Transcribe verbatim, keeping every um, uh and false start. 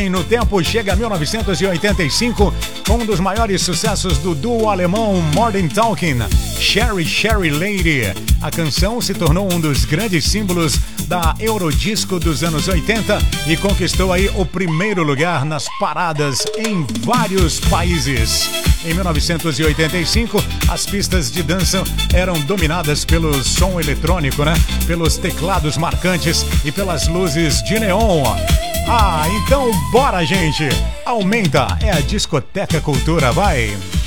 No tempo chega a mil novecentos e oitenta e cinco com um dos maiores sucessos do duo alemão Modern Talking, Sherry Sherry Lady. A canção se tornou um dos grandes símbolos da Eurodisco dos anos oitenta e conquistou aí o primeiro lugar nas paradas em vários países. Em mil novecentos e oitenta e cinco, as pistas de dança eram dominadas pelo som eletrônico, né? Pelos teclados marcantes e pelas luzes de neon. Ah, então bora, gente! Aumenta, é a Discoteca Cultura, vai!